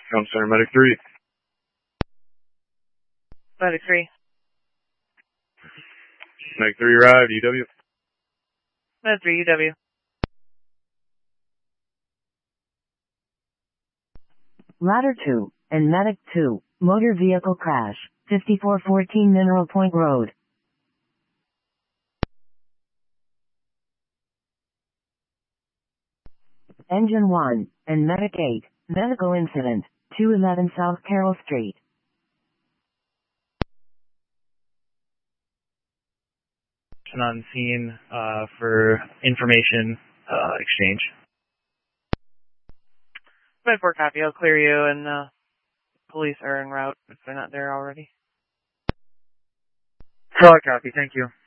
Comm Center, Medic 3. Medic 3. Medic 3 arrived, UW. Medic 3, UW. Ladder 2 and Medic 2, motor vehicle crash, 5414 Mineral Point Road. Engine 1 and Medic 8, medical incident, 211 South Carroll Street. On scene for information exchange. Med 4 copy. I'll clear you, and police are en route if they're not there already. Solid copy. Thank you.